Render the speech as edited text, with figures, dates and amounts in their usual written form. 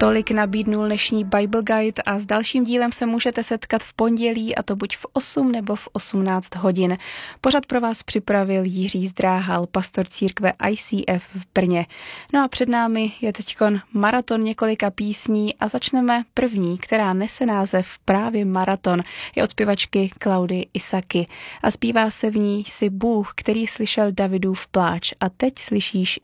Tolik nabídnul dnešní Bible Guide a s dalším dílem se můžete setkat v pondělí, a to buď v 8 nebo v 18 hodin. Pořad pro vás připravil Jiří Zdráhal, pastor církve ICF v Brně. No a před námi je teďkon maraton několika písní a začneme první, která nese název právě Maraton. Je od zpěvačky Klaudy Isaky a zpívá se v ní: Jsi Bůh, který slyšel Davidův pláč, a teď slyšíš